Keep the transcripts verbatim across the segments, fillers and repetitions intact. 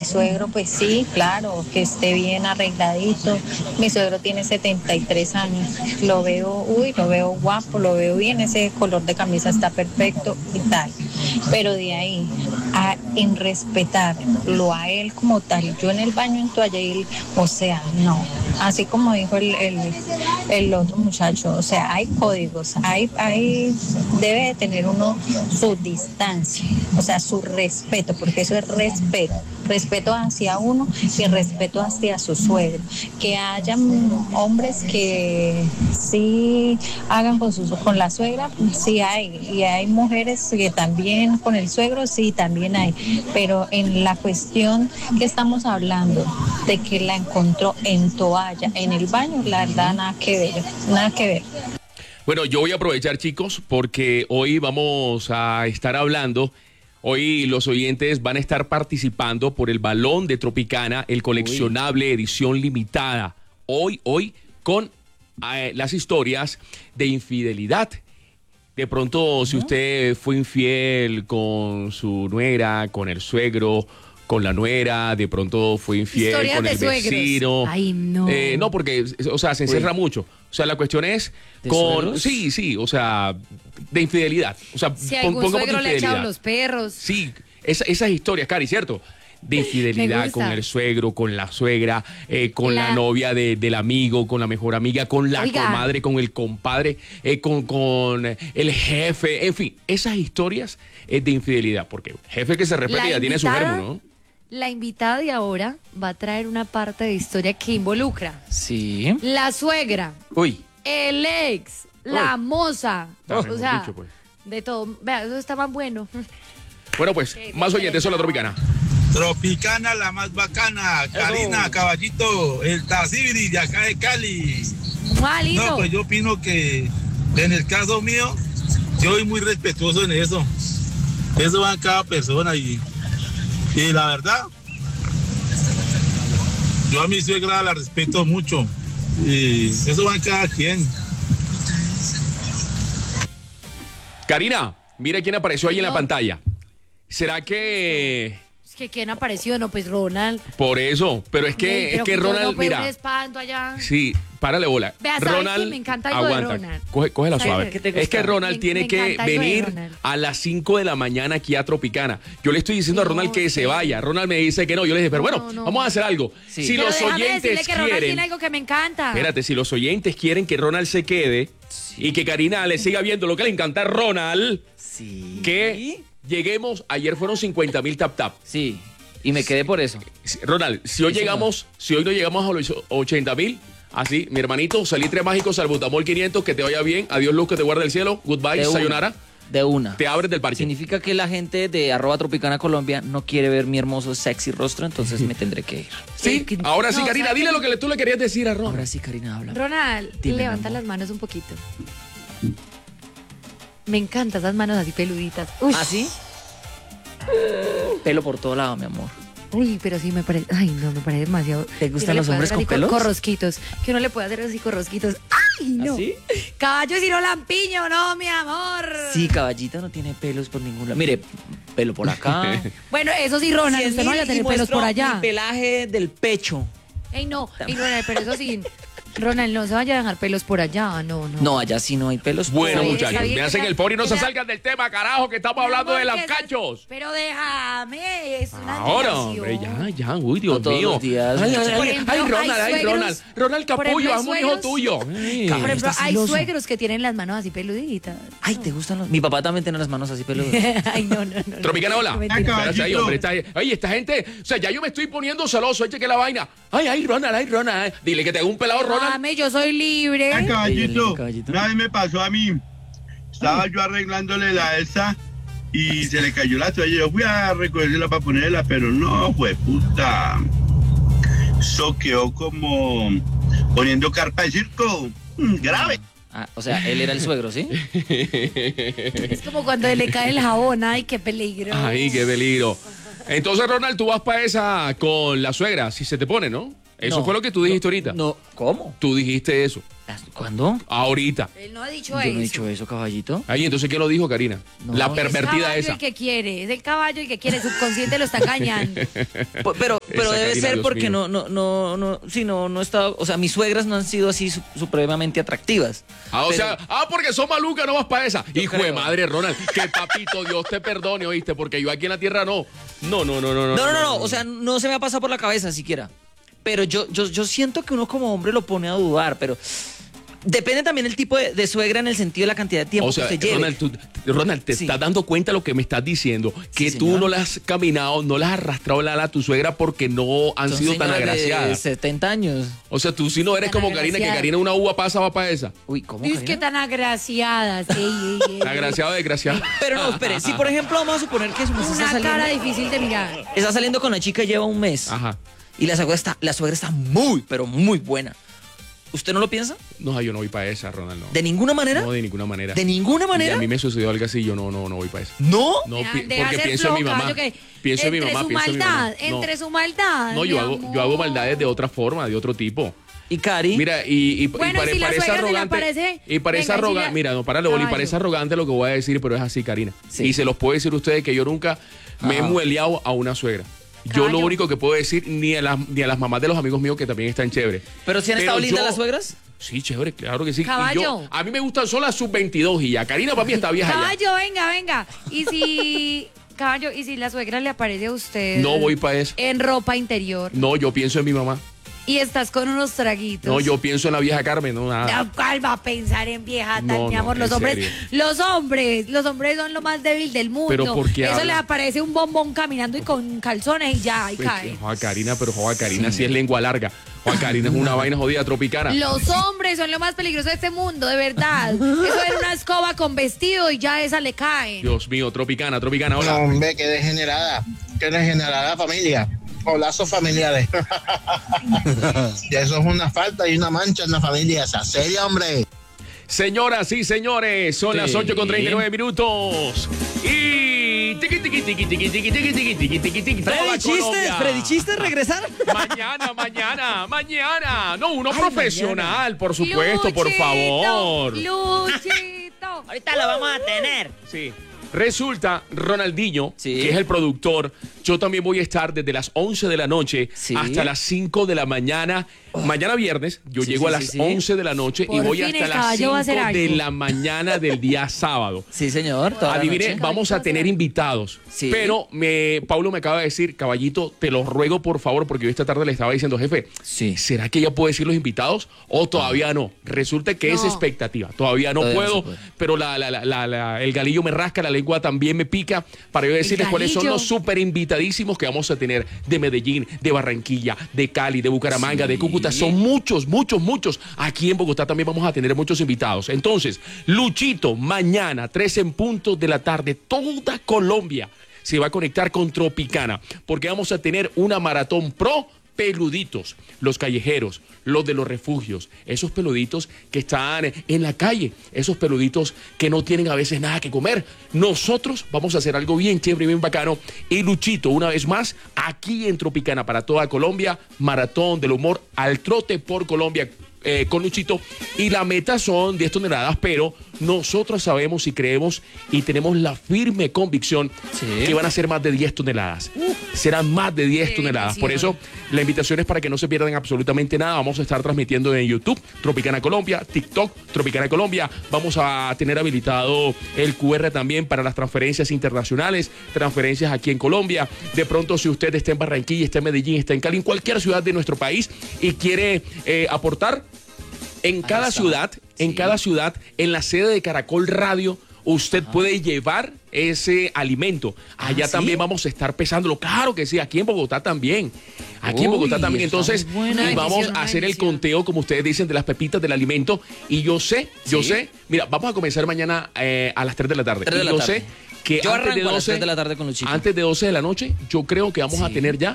suegro, pues sí, claro, que esté bien arregladito. Mi suegro tiene setenta y tres años. Lo veo, uy, lo veo guapo, lo veo bien, ese color de camisa está perfecto y tal. Pero de ahí a en respetarlo a él como tal, yo en el baño en toalla y él, o sea, no. Así como dijo el, el, el otro muchacho, o sea, hay códigos, hay, hay, debe de tener uno su distancia, o sea, su respeto, porque eso es respeto, respeto hacia uno y respeto hacia su suegro. Que hayan hombres que sí hagan con, su, con la suegra, sí hay, y hay mujeres que también con el suegro, sí, también hay, pero en la cuestión que estamos hablando, de que la encontró en toalla, en el baño, la verdad, nada que ver, nada que ver. Bueno, yo voy a aprovechar, chicos, porque hoy vamos a estar hablando, hoy los oyentes van a estar participando por el balón de Tropicana, el coleccionable Uy. edición limitada. Hoy, hoy, con eh, las historias de infidelidad. De pronto, si usted fue infiel con su nuera, con el suegro, con la nuera, de pronto fue infiel Historias con el vecino. Ay, no. Eh, no, porque, o sea, se encerra Uy. mucho. O sea, la cuestión es con... Suegros? Sí, sí, o sea, de infidelidad. O sea, si algún suegro le ha echado los perros. Sí, esa, esas historias, Cari, ¿cierto? De infidelidad con el suegro, con la suegra, eh, con la, la novia de, del amigo, con la mejor amiga, con la Oiga. comadre, con el compadre, eh, con, con el jefe, en fin, esas historias eh, de infidelidad, porque jefe que se respeta ya tiene su verbo, ¿no? La invitada de ahora va a traer una parte de historia que involucra Sí. la suegra, Uy. el ex, la Uy. moza, Oh. o sea, dicho, pues. de todo. Vea, eso está más bueno. Bueno, pues, Qué más oyentes, son la Tropicana. Tropicana, la más bacana. Karina, Eso. Caballito, el Tacibri de acá de Cali. Malito. No, pues yo opino que en el caso mío, yo soy muy respetuoso en eso. Eso va en cada persona y, y la verdad, yo a mi suegra la respeto mucho y eso va en cada quien. Karina, mira quién apareció ahí en la pantalla. ¿Será que...? Es que quién apareció, no, pues Ronald. Por eso, pero es que, Ay, pero es que yo Ronald, no, pues, mira... un espanto allá. Sí, párale bola. Vea, ¿sabes Ronald, qué? Me encanta algo de aguanta, Ronald. coge, coge la ¿Sabes suave. qué te Es que gusta? Ronald Me- tiene me que encanta algo de venir Ronald. a las cinco de la mañana aquí a Tropicana. Yo le estoy diciendo a No, Ronald que sí. se vaya. Ronald me dice que no. Yo le dije, pero No, bueno, no, no. vamos a hacer algo. Sí. Si Pero los déjame oyentes decirle que Ronald quieren... tiene algo que me encanta. Espérate, si los oyentes quieren que Ronald se quede y que Karina le siga viendo lo que le encanta a Ronald, Sí. que lleguemos... Ayer fueron cincuenta mil tap tap. Sí. Y me quedé por eso. Ronald, si hoy Sí, llegamos, si hoy no llegamos a los ochenta mil, así, mi hermanito, salitre mágico, salbutamol quinientos, que te vaya bien, adiós luz, que te guarde el cielo, goodbye, De una. sayonara, De una. te abres del parque. Significa que la gente de arroba Tropicana Colombia no quiere ver mi hermoso, sexy rostro, entonces me tendré que ir. Sí, que- ahora sí, no, Karina, ¿sabes dile qué? lo que le- tú le querías decir a Ronald. Ahora sí, Karina, habla. Ronald, Dime, mi levanta amor. las manos un poquito. Me encantan esas manos así peluditas. Uy, ¿Ah, sí? Pelo por todo lado, mi amor. uy, pero sí me parece. Ay, no, me parece demasiado. ¿Te gustan Que uno le los puede hombres hacer con así pelos? Corrosquitos. Que uno le puede hacer así corrosquitos. Ay, no. ¿Así? Caballo y no lampiño, no, mi amor. Sí, caballito no tiene pelos por ningún lado. Mire, pelo por acá. Bueno, eso sí, Ronald, usted no vaya a tener pelos por allá. Mi pelaje del pecho. Ey, no, ey, Ronald, pero eso sí. Ronald, no se vaya a dejar pelos por allá, no, no. No, allá sí no hay pelos. Bueno, Está bien, muchachos, está bien me que hacen sea- el por y no que se sea- salgan del tema, carajo, que estamos Mi hablando de amor, los que esas- cachos. Pero déjame, es una Ahora, admiración. hombre, ya, ya, uy, Dios No todos mío. los días, Ay, ay, muchacho. ay, Por ejemplo, ay, hay Ronald, ay, suegros- Ronald. Ronald por Capullo, ejemplo, hay hazme un hijo suegros- tuyo. Ay. Cabra, Por ejemplo, está hay celoso. suegros que tienen las manos así peluditas. Ay, ¿te gustan los...? Mi papá también tiene las manos así peludas. Ay, no, no, no. Tropicana, hola. No, mentira. Acá. Espérate ahí, hombre, esta, oye, esta gente, o sea, ya yo me estoy poniendo celoso, eche que la vaina. Ay, ay, Ronald, ay, Ronald. ay. Dile que te haga un pelado, Ronald. Dame, yo soy libre. Ah, caballito, Caballito. una vez me pasó a mí, estaba yo arreglándole la esa y se le cayó la toalla, yo fui a recogérsela para ponerla, pero no, fue puta, eso quedó como poniendo carpa de circo, mm, grave. Ah, o sea, él era el suegro, ¿sí? Es como cuando le cae el jabón, ay, qué peligro. Ay, qué peligro. Entonces, Ronald, tú vas para esa con la suegra, si se te pone, ¿no? Eso No, fue lo que tú dijiste ahorita. No, ¿cómo? Tú dijiste eso. ¿Cuándo? Ahorita. Él no ha dicho Yo eso. no he dicho eso, caballito. Ahí, entonces, ¿qué lo dijo, Karina? No. La Es Es pervertida caballo esa. el que quiere, es el caballo el que quiere, el subconsciente lo está engañando. P- Pero, pero Esa debe Karina, ser Dios porque mío. no, no, no, no, sí, no, no está, o sea, mis suegras no han sido así su- supremamente atractivas. Ah, o Pero- sea, ah, porque son malucas, no vas para esa. Hijo de creo. madre, Ronald, que papito, Dios te perdone, ¿oíste? Porque yo aquí en la tierra no. No, no, no, no, no. No, no, no, no, o sea, no se me ha pasado por la cabeza siquiera. Pero yo, yo, yo siento que uno como hombre lo pone a dudar, pero depende también el tipo de, de suegra en el sentido de la cantidad de tiempo O sea, que usted lleve. Ronald, tú- Ronald, te Sí. estás dando cuenta de lo que me estás diciendo, que Sí, tú señor. no las has caminado, no las has arrastrado la ala a tu suegra porque no han Son sido tan señoras de agraciadas. setenta años. O sea, tú sí no eres Tan como Karina, que agraciadas. Karina una uva pasa va para esa. Uy, ¿cómo? Es que Karina? tan agraciadas. Ey, ey, ey, ey. Agraciado, desgraciado. Pero no, espere, si por ejemplo vamos a suponer que su mujer está Una cara saliendo, difícil de mirar. está saliendo con la chica y lleva un mes. Ajá. Y la suegra está, la suegra está muy, pero muy buena. ¿Usted no lo piensa? No, yo no voy para esa, Ronald, no. ¿De ninguna manera? No, de ninguna manera. ¿De ninguna Y manera? a mí me sucedió algo así, yo no, no, no voy para eso. ¿No? No, Deja- pi- deja porque ser pienso en mi floca, mamá. yo que- Pienso en mi entre mamá, su pienso en mi maldad, mamá. No. entre su maldad. No, yo mi hago, amor. yo hago maldades de otra forma, de otro tipo. ¿Y Cari? Mira, y, y, Bueno, y pare- y si la parece suegra se le arrogante. aparece, y parece venga, arrogante. siga. Mira, no, para y Caballo. parece arrogante lo que voy a decir, pero es así, Karina. Sí. Y se los puedo decir a ustedes que yo nunca me he Ajá. mueleado a una suegra. Yo Caballo. lo único que puedo decir, ni a, las, ni a las mamás de los amigos míos que también están chéveres. ¿Pero si han estado Pero lindas yo- las suegras? Sí, chévere, claro que sí. Y Caballo. yo- a mí me gustan son las sub veintidós y ya. Karina para mí está vieja ya. Caballo, venga, venga. Y si, caballo, y si la suegra le aparece a usted No voy para eso. en ropa interior No, yo pienso en mi mamá. y estás con unos traguitos. No, yo pienso en la vieja Carmen, no nada. No, ¿cuál va a pensar en vieja tal, No, mi no, amor? Los en hombres, serio. los hombres, los hombres son lo más débil del mundo. Pero ¿por qué Eso habla? le aparece un bombón caminando y con calzones y ya, y cae. Juan Karina, pero Juan Karina sí es lengua larga. Juan Karina es una vaina jodida tropicana. Los hombres son lo más peligroso de este mundo, de verdad. Eso era una escoba con vestido y ya esa le cae. Dios mío, tropicana, tropicana, No, hola. hombre, qué degenerada. Qué degenerada familia. O lazos familiares. Y eso es una falta y una mancha en la familia. Esa seria, hombre. Señoras y señores, son Sí. las ocho con treinta y nueve minutos. Y tiqui tiqui tiqui tiqui tiqui tiqui tiqui tiqui tiqui tiqui toda Freddy Chistes, Colombia. Freddy Chistes, regresar. Mañana, mañana, mañana. No, uno Ay, profesional, por supuesto, por Luchito, favor. Luchito. Ahorita lo vamos a tener. Sí. Resulta, Ronaldinho, Sí. que es el productor, yo también voy a estar desde las once de la noche Sí. hasta las cinco de la mañana. Mañana viernes, yo Sí, llego sí, a las sí, sí. once de la noche y Por voy fin hasta el las caballo va a hacer cinco de algo. la mañana del día sábado. Sí, señor. Toda la Adivine, noche. vamos a tener invitados. Sí. Pero me, Paulo me acaba de decir, caballito, te lo ruego por favor, porque yo esta tarde le estaba diciendo, jefe, Sí. ¿será que ya puede decir los invitados o todavía no? Resulta que es No. expectativa. Todavía no Todavía no puedo, se puede. pero la, la- la- la- la- el galillo me rasca, la lengua también me pica para yo decirles cuáles son galillo. los súper invitadísimos que vamos a tener de Medellín, de Barranquilla, de Cali, de Bucaramanga, Sí. de Cúcuta. Son muchos, muchos, muchos. Aquí en Bogotá también vamos a tener muchos invitados. Entonces, Luchito, mañana, tres en punto de la tarde, toda Colombia se va a conectar con Tropicana, porque vamos a tener una maratón pro peluditos, los callejeros, los de los refugios, esos peluditos que están en la calle, esos peluditos que no tienen a veces nada que comer. Nosotros vamos a hacer algo bien chévere y bien bacano. Y Luchito, una vez más, aquí en Tropicana para toda Colombia, maratón del humor al trote por Colombia. eh, con Luchito, y la meta son diez toneladas, pero nosotros sabemos y creemos y tenemos la firme convicción Sí. que van a ser más de diez toneladas. Serán más de diez Qué toneladas. Por bendición. eso, la invitación es para que no se pierdan absolutamente nada. Vamos a estar transmitiendo en YouTube, Tropicana Colombia, TikTok, Tropicana Colombia. Vamos a tener habilitado el Q R también para las transferencias internacionales, transferencias aquí en Colombia. De pronto, si usted está en Barranquilla, está en Medellín, está en Cali, en cualquier ciudad de nuestro país y quiere eh, aportar, en cada está. ciudad, en Sí. cada ciudad, en la sede de Caracol Radio, usted puede llevar ese alimento. Allá Ah, ¿sí? también vamos a estar pesándolo. Claro que sí, aquí en Bogotá también. Aquí en Uy, Bogotá también. está Entonces, muy buena. y Una vamos bendición, a una hacer el bendición. conteo, como ustedes dicen, de las pepitas del alimento. Y yo sé, yo Sí. sé, mira, vamos a comenzar mañana eh, a las tres de la tarde. tres de y la yo tarde. sé que Yo antes de arranco a las doce tres de la tarde con Luchito. antes de doce de la noche, yo creo que vamos a Sí. tener ya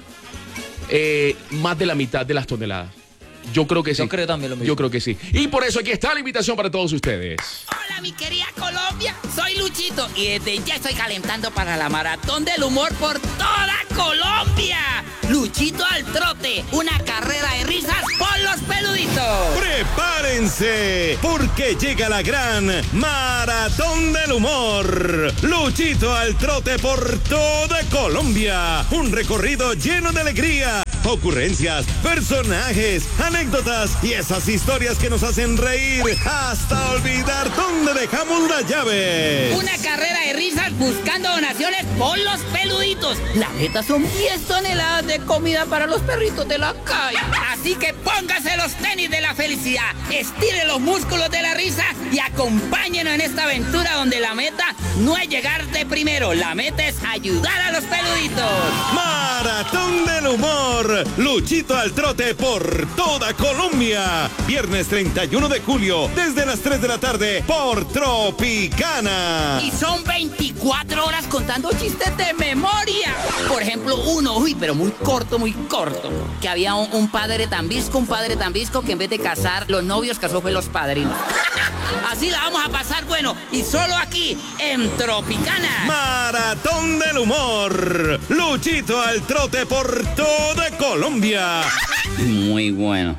eh, más de la mitad de las toneladas. Yo creo que sí. Yo creo también lo mismo. Yo creo que sí. Y por eso aquí está la invitación para todos ustedes. Hola mi querida Colombia, soy Luchito y desde ya estoy calentando para la maratón del humor por toda Colombia. Luchito al trote, una carrera de risas por los peluditos. ¡Prepárense! Porque llega la gran Maratón del Humor. Luchito al trote por toda Colombia. Un recorrido lleno de alegría, ocurrencias, personajes, anécdotas y esas historias que nos hacen reír hasta olvidar dónde dejamos las llaves. Una carrera de risas buscando donaciones por los peluditos. La meta son diez toneladas de comida para los perritos de la calle. Así que póngase los tenis de la felicidad, estire los músculos de la risa y acompáñenos en esta aventura donde la meta no es llegar de primero, la meta es ayudar a los peluditos. Maratón del Humor. Luchito al trote por toda Colombia. Viernes treinta y uno de julio, desde las tres de la tarde, por Tropicana. Y son veinticuatro horas contando chistes de memoria. Por ejemplo, uno, uy, pero muy corto, muy corto. Que había un, un padre tan visco, un padre tan visco que en vez de casar los novios, casó fue los padrinos. Así la vamos a pasar, bueno, y solo aquí, en Tropicana. Maratón del Humor. Luchito al trote por toda Colombia. Muy bueno.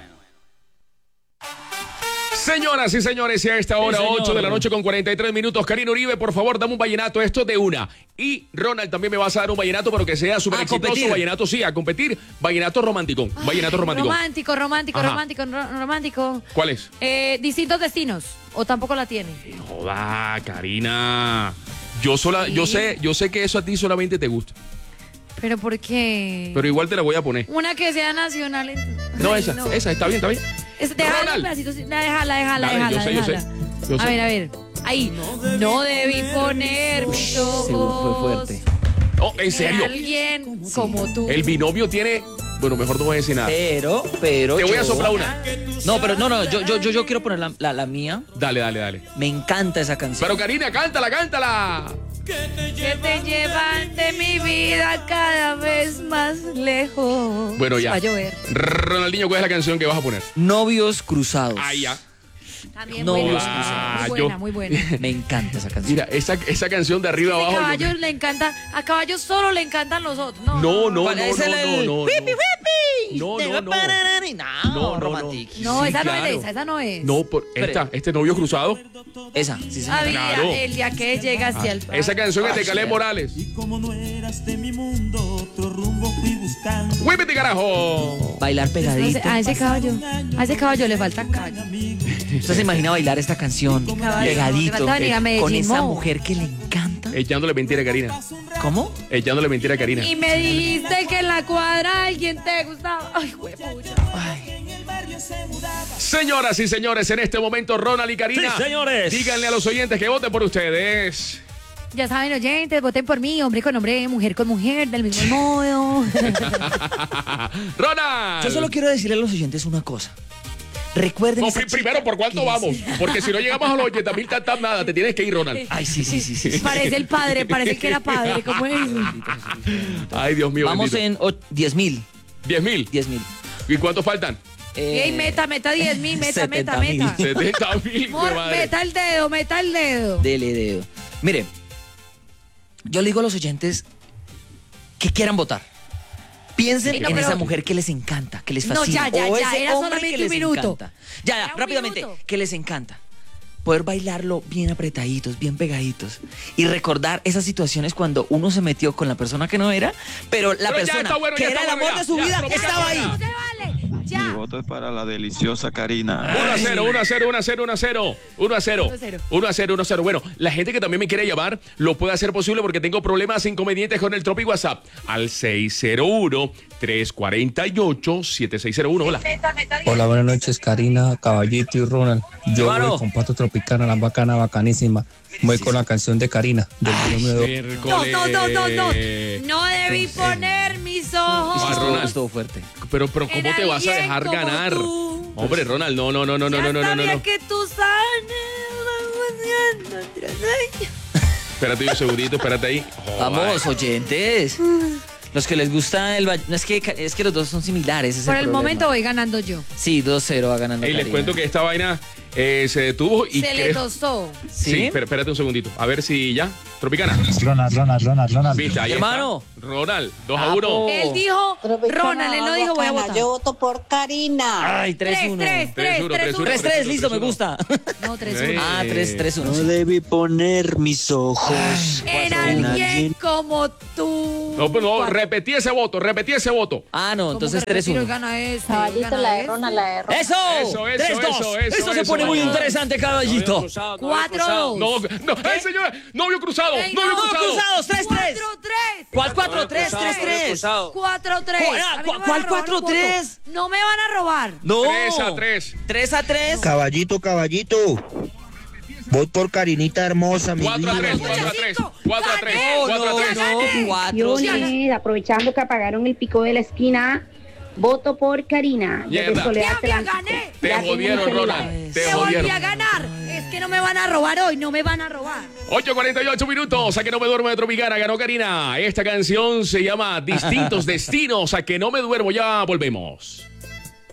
Señoras y señores, y a esta hora, Sí, señor. ocho de la noche con cuarenta y tres minutos. Karina Uribe, por favor, dame un vallenato, esto de una. Y Ronald, también me vas a dar un vallenato, pero que sea súper A exitoso. competir. Vallenato, sí, a competir. Vallenato romántico. Vallenato romántico. Romántico, romántico, Ajá. romántico, ro- romántico. ¿Cuál es? Eh, distintos destinos. ¿O tampoco la tiene? Joda, Karina. Yo sola, yo Sí. sé, yo sé que eso a ti solamente te gusta. ¿Pero por qué? Pero igual te la voy a poner. Una que sea nacional. en- No, Ay, esa, no. esa, está bien, está bien. Es, déjala Ronald. un pedacito, sí, déjala, déjala, Dale, déjala, yo sé, yo sé. déjala. Yo A sé. ver, a ver. Ahí. No debí poner mis Se fue ojos fuerte. Oh, en serio. en alguien como tú. El binomio tiene. Bueno, mejor no voy a decir nada. Pero, pero. Te voy a yo- soplar una. No, pero no, no, yo, yo, yo, yo quiero poner la, la, la mía. Dale, dale, dale. Me encanta esa canción. Pero Karina, cántala, cántala. Que te llevan de mi vida cada vez más lejos. Bueno, ya. Va a llover. Ronaldinho, ¿cuál es la canción que vas a poner? Novios cruzados. Ahí ya. También No, buena. ah, muy yo- buena, muy buena. Me encanta esa canción. Mira, esa, esa canción de arriba A abajo. caballo le encanta, a caballo solo le encantan los otros. No, No, no, no, ¿Cuál no, es no, el- no, no. ¡Wipi, wipi! No, Te no, va no. pararán y- No, No, no, no. romantiquísimo. No, Sí, esa no claro. es esa, esa no es. No, por esta, este novio cruzado. Esa, sí, señor. Había Claro. el día que llegaste al Esa canción es de Ay, Caleb sí. Morales. Como no eras de mi mundo, otro rumbo fui buscando. ¡Huépete, carajo! Bailar No sé, pegadito. a ese caballo, a ese caballo le falta caballo. ¿Usted se imagina bailar esta canción Caballo, pegadito le falta venir a con Medellín, esa Mo. mujer que le encanta? Echándole mentira a Karina. ¿Cómo? Echándole mentira a Karina. Y me dijiste que en la cuadra alguien te gustaba. Ay, huepucha. Señoras y señores, en este momento Ronald y Karina. Sí, señores. Díganle a los oyentes que voten por ustedes. Ya saben, oyentes, voten por mí, hombre con hombre, mujer con mujer, del mismo modo. Ronald. Yo solo quiero decirle a los oyentes una cosa. Recuerden No, esa pri- chica primero, ¿por cuánto que vamos? dice- Porque si no llegamos a los ochenta mil, tantas nada, te tienes que ir, Ronald. Ay, sí, sí, sí, sí. sí. Parece el padre, parece que era padre, ¿cómo es? Ay, Dios mío. Vamos bendito. en diez mil. diez mil. diez mil. ¿Y cuántos faltan? Ey, meta, meta diez mil, meta, setenta meta, mil. meta. setenta mil. Amor, meta el dedo, meta el dedo. Dele dedo. Mire, yo le digo a los oyentes que quieran votar. Piensen Sí, no, en pero- esa mujer que les encanta, que les No, fascina. ya, ya, o ya, ese era hombre solamente que un les minuto. encanta. Ya, ya, Era un rápidamente, minuto. que les encanta. Poder bailarlo bien apretaditos, bien pegaditos. Y recordar esas situaciones cuando uno se metió con la persona que no era, pero la Pero ya persona está bueno, que ya era está el bueno, amor ya, de su ya, vida Tropicana. estaba ahí. No se vale, Mi ya. voto es para la deliciosa Karina. uno a cero, uno a cero, uno a cero, uno a cero. uno a cero. uno a cero. uno a cero, uno a cero. Bueno, la gente que también me quiere llamar lo puede hacer posible porque tengo problemas inconvenientes con el Tropi WhatsApp al seis cero uno, tres cuatro ocho, siete seis cero uno. Hola. Hola, buenas noches, Karina, Caballito y Ronald. Yo Claro. voy con Pato Tropicana, la bacana, bacanísima. Voy con la canción de Karina, del binomio de- No, no, no, no, no. No debí poner mis ojos. Ah, Estuvo, Ronald. estuvo fuerte. Pero, pero, ¿cómo En te vas a alguien dejar como ganar? tú. Hombre, Ronald, no, no, no, no, no, Ya no, no, no, sabía no. que tú sabes. Espérate un segundito, espérate ahí. Joder. Vamos, oyentes. Los que les gusta el... ba- No, es que, es que los dos son similares. ese es Por el problema. momento voy ganando yo. Sí, dos cero va ganando Ey, les Karina. cuento que esta vaina eh, se detuvo y Se le creo- tostó. Sí, ¿Sí? pero espérate un segundito. A ver si ya. Tropicana. Ronald, Ronald, Ronald, Ronald. Viste, ahí Hermano. está. Ronald, dos a uno. Él dijo Ronald, él no dijo voy a votar. Yo voto por Karina. Ay, tres uno. tres, tres, tres, tres tres, listo, me gusta. No, tres uno. Ah, tres tres uno. No debí poner mis ojos En alguien como tú. No, pero no, repetí ese voto, repetí ese voto. Ah, no, entonces ¿Cómo que tres retiro y uno. gana este, Caballito, gana la de este? Ronald, la de Ronald. ¡Eso! Eso, eso, tres dos. eso, eso, Esto se eso, pone muy eso. interesante, caballito. cuatro dos. No, no, ¡ay, señora! ¡Novio cruzado! Ey, ¡Novio no, cruzado! Cruzados, tres tres. cuatro tres. ¿Cuál cuatro tres? tres tres. cuatro tres. ¿Cuál- cuál cuatro tres? No me van a robar. No. tres a tres. tres a tres. Caballito, caballito. Voy por Karinita hermosa, mi cuatro a vida. tres, cuatro a tres, cuatro a tres, No, cuatro a no, tres. no, cuatro. Yunis, aprovechando que apagaron el pico de la esquina, voto por Karina. Desde Mierda. Soledad Ya, ya Atlántico. gané. Te Ya tengo jodieron, mi celular. Ronald. Te Te volví jodieron. a ganar. Es que no me van a robar hoy, no me van a robar. ocho cuarenta y ocho minutos, a que no me duermo de Tropicana, ganó Karina. Esta canción se llama Distintos Destinos, a que no me duermo, ya volvemos.